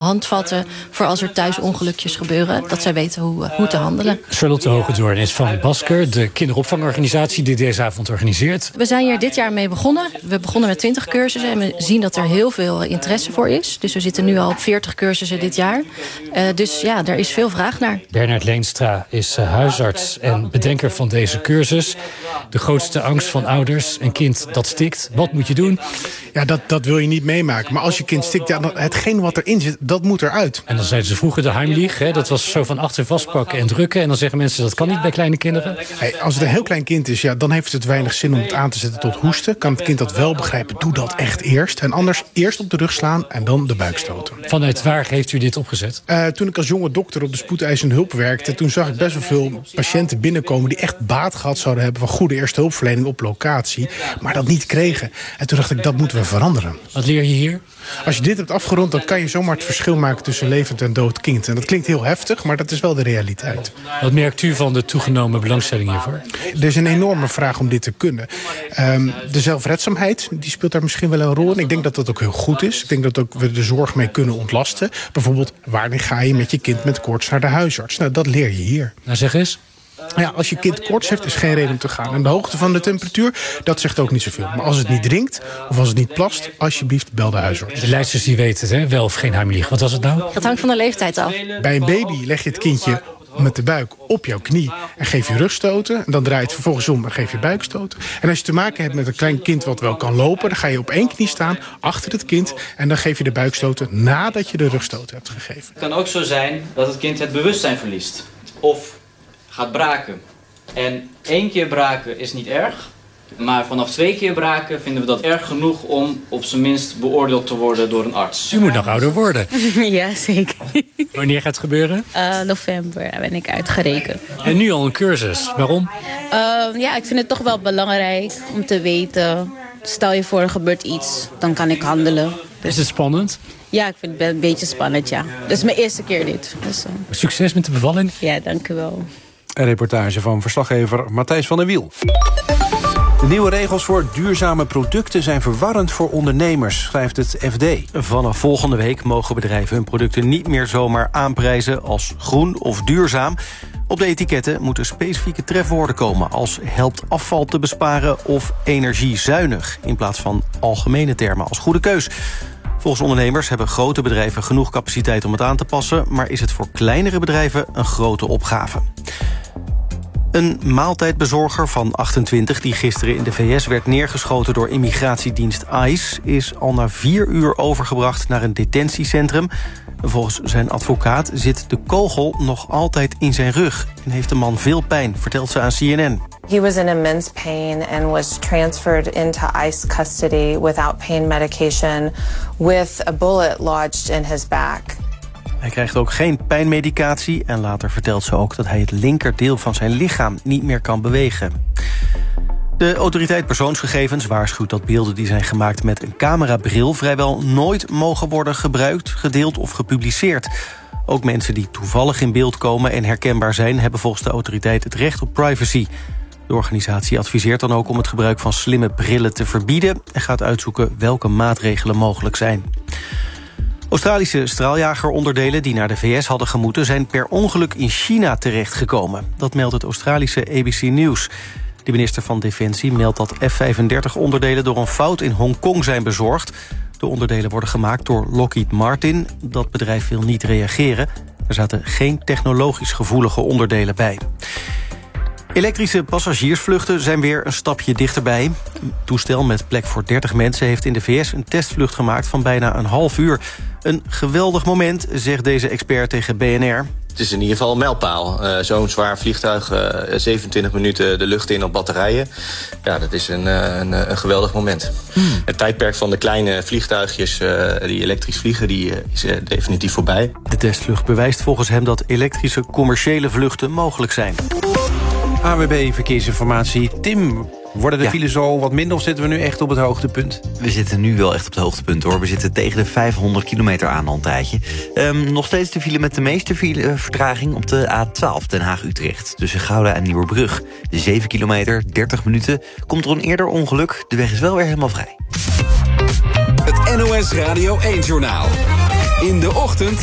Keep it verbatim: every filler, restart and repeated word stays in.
handvatten voor als er thuis ongelukjes gebeuren. Dat zij weten hoe, hoe te handelen. Charlotte Hogedoorn is van Basker, de kinderopvangorganisatie die deze avond organiseert. We zijn hier dit jaar mee begonnen. We begonnen met twintig cursussen en we zien dat er heel veel interesse voor is. Dus we zitten nu al op veertig cursussen dit jaar. Uh, dus ja, er is veel vraag naar. Bernard Leenstra is uh, huisarts en bedenker van deze cursus. De grootste angst van ouders, een kind dat stikt. Wat moet je doen? Ja, dat, dat wil je niet meemaken. Maar als je kind stikt, ja, dan, hetgeen wat erin zit, dat moet eruit. En dan zeiden ze vroeger de Heimlich. Hè, dat was zo van achter vastpakken en drukken. En dan zeggen mensen dat kan niet bij kleine kinderen. Hey, als het een heel klein kind is, ja, dan heeft het weinig zin om het aan te zetten tot hoesten. Kan het kind dat wel begrijpen, doe dat echt eerst. En anders eerst op de rug slaan en dan de buik stoten. Vanuit waar heeft u dit opgezet? Uh, toen ik als jonge dokter op de spoedeisende hulp werkte, toen zag ik best wel veel patiënten binnenkomen die echt baat gehad zouden hebben van goede eerste hulpverlening op locatie, maar dat niet kregen. En toen dacht ik, dat moeten we veranderen. Wat leer je hier? Als je dit hebt afgerond, dan kan je zomaar het verschil maken tussen levend en dood kind. En dat klinkt heel heftig, maar dat is wel de realiteit. Wat merkt u van de toegenomen belangstelling hiervoor? Er is een enorme vraag om dit te kunnen. Um, de zelfredzaamheid, die speelt daar misschien wel een rol in. Ik denk dat dat ook heel goed is. Ik denk dat ook we de zorg mee kunnen ontlasten. Bijvoorbeeld, wanneer ga je met je kind met koorts naar de huisarts? Nou, dat leer je hier. Nou, zeg eens. Ja, als je kind koorts heeft, is geen reden om te gaan. En de hoogte van de temperatuur, dat zegt ook niet zoveel. Maar als het niet drinkt, of als het niet plast, alsjeblieft bel de huisarts. De leidsters die weten het, hè? Wel of geen Heimlich. Wat was het nou? Dat hangt van de leeftijd af. Bij een baby leg je het kindje met de buik op jouw knie en geef je rugstoten. En dan draai je het vervolgens om en geef je buikstoten. En als je te maken hebt met een klein kind wat wel kan lopen, dan ga je op één knie staan achter het kind en dan geef je de buikstoten nadat je de rugstoten hebt gegeven. Het kan ook zo zijn dat het kind het bewustzijn verliest. Of gaat braken. En één keer braken is niet erg. Maar vanaf twee keer braken vinden we dat erg genoeg om op zijn minst beoordeeld te worden door een arts. U moet nog ouder worden. Ja, zeker. Wanneer gaat het gebeuren? Uh, november ben ik uitgerekend. En nu al een cursus. Waarom? Uh, ja, ik vind het toch wel belangrijk om te weten. Stel je voor er gebeurt iets, dan kan ik handelen. Is het spannend? Ja, ik vind het een beetje spannend, ja. Dat is mijn eerste keer dit. Dus, uh... Succes met de bevalling. Ja, dank u wel. Een reportage van verslaggever Matthijs van der Wiel. De nieuwe regels voor duurzame producten zijn verwarrend voor ondernemers, schrijft het F D. Vanaf volgende week mogen bedrijven hun producten niet meer zomaar aanprijzen als groen of duurzaam. Op de etiketten moeten specifieke trefwoorden komen als helpt afval te besparen of energiezuinig, in plaats van algemene termen als goede keus. Volgens ondernemers hebben grote bedrijven genoeg capaciteit om het aan te passen, maar is het voor kleinere bedrijven een grote opgave. Een maaltijdbezorger van achtentwintig die gisteren in de V S werd neergeschoten door immigratiedienst ICE is al na vier uur overgebracht naar een detentiecentrum. Volgens zijn advocaat zit de kogel nog altijd in zijn rug en heeft de man veel pijn, vertelt ze aan C N N. He was in immense pain and was transferred into ICE custody without pain medication with a bullet lodged in his back. Hij krijgt ook geen pijnmedicatie en later vertelt ze ook dat hij het linkerdeel van zijn lichaam niet meer kan bewegen. De autoriteit persoonsgegevens waarschuwt dat beelden die zijn gemaakt met een camerabril vrijwel nooit mogen worden gebruikt, gedeeld of gepubliceerd. Ook mensen die toevallig in beeld komen en herkenbaar zijn hebben volgens de autoriteit het recht op privacy. De organisatie adviseert dan ook om het gebruik van slimme brillen te verbieden en gaat uitzoeken welke maatregelen mogelijk zijn. Australische straaljageronderdelen die naar de V S hadden gemoeten zijn per ongeluk in China terechtgekomen. Dat meldt het Australische A B C News. De minister van Defensie meldt dat F vijfendertig-onderdelen door een fout in Hongkong zijn bezorgd. De onderdelen worden gemaakt door Lockheed Martin. Dat bedrijf wil niet reageren. Er zaten geen technologisch gevoelige onderdelen bij. Elektrische passagiersvluchten zijn weer een stapje dichterbij. Een toestel met plek voor dertig mensen heeft in de V S een testvlucht gemaakt van bijna een half uur. Een geweldig moment, zegt deze expert tegen B N R. Het is in ieder geval een mijlpaal. Uh, Zo'n zwaar vliegtuig, uh, zevenentwintig minuten de lucht in op batterijen. Ja, dat is een, uh, een, een geweldig moment. Hmm. Het tijdperk van de kleine vliegtuigjes uh, die elektrisch vliegen, die uh, is uh, definitief voorbij. De testvlucht bewijst volgens hem dat elektrische commerciële vluchten mogelijk zijn. A W B Verkeersinformatie. Tim, worden de ja. files zo wat minder of zitten we nu echt op het hoogtepunt? We zitten nu wel echt op het hoogtepunt, hoor. We zitten tegen de vijfhonderd kilometer aan al een tijdje. Um, nog steeds de file met de meeste file, uh, vertraging op de A twaalf Den Haag-Utrecht. Tussen Gouda en Nieuwerbrug. De zeven kilometer, dertig minuten. Komt er een eerder ongeluk. De weg is wel weer helemaal vrij. Het N O S Radio één Journaal. In de ochtend